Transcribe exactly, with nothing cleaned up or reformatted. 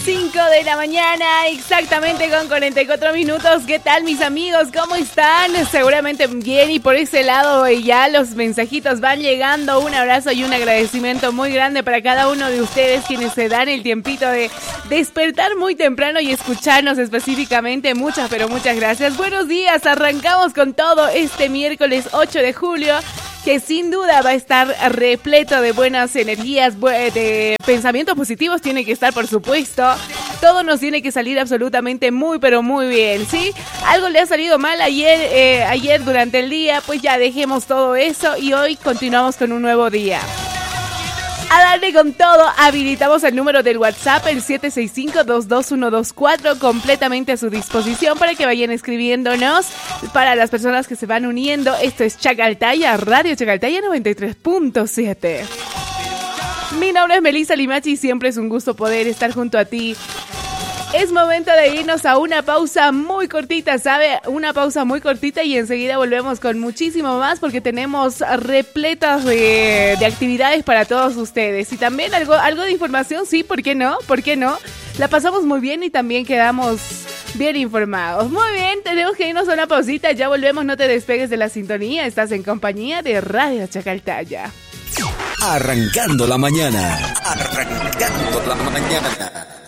cinco de la mañana, exactamente con cuarenta y cuatro minutos. ¿Qué tal, mis amigos? ¿Cómo están? Seguramente bien, y por ese lado ya los mensajitos van llegando. Un abrazo y un agradecimiento muy grande para cada uno de ustedes quienes se dan el tiempito de despertar muy temprano y escucharnos específicamente. Muchas, pero muchas gracias. Buenos días, arrancamos con todo este miércoles ocho de julio, que sin duda va a estar repleto de buenas energías, de pensamientos positivos. Tiene que estar, por supuesto. Todo nos tiene que salir absolutamente muy, pero muy bien, ¿sí? Algo le ha salido mal ayer, eh, ayer durante el día, pues ya dejemos todo eso y hoy continuamos con un nuevo día. A darle con todo, habilitamos el número del WhatsApp, el siete seis cinco, dos dos uno dos cuatro, completamente a su disposición para que vayan escribiéndonos. Para las personas que se van uniendo, esto es Chacaltaya, Radio Chacaltaya noventa y tres punto siete. Mi nombre es Melissa Limachi y siempre es un gusto poder estar junto a ti. Es momento de irnos a una pausa muy cortita, ¿sabe? Una pausa muy cortita y enseguida volvemos con muchísimo más porque tenemos repletas de, de actividades para todos ustedes. Y también algo, algo de información, sí, ¿por qué no? ¿Por qué no? La pasamos muy bien y también quedamos bien informados. Muy bien, tenemos que irnos a una pausita, ya volvemos, no te despegues de la sintonía. Estás en compañía de Radio Chacaltaya. Arrancando la mañana, arrancando la mañana.